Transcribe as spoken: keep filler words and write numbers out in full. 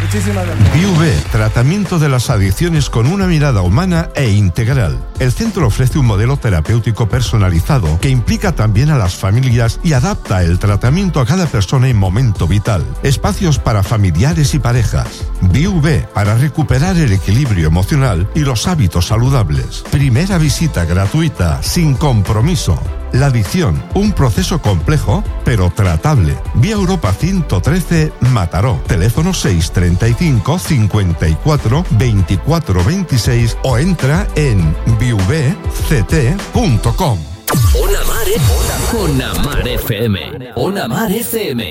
Muchísimas gracias. B U V, tratamiento de las adicciones con una mirada humana e integral. El centro ofrece un modelo terapéutico personalizado que implica también a las familias y adapta el tratamiento a cada persona en momento vital. Espacios para familiares y parejas. B U V, para recuperar el equilibrio emocional y los hábitos saludables. Primera visita gratuita, sin compromiso. La adicción, un proceso complejo, pero tratable. Vía Europa ciento trece, Mataró. Teléfono seis treinta y cinco, cincuenta y cuatro, veinticuatro veintiséis o entra en b u v c t punto com. Ona Mar, Ona Mar F M. Ona Mar F M.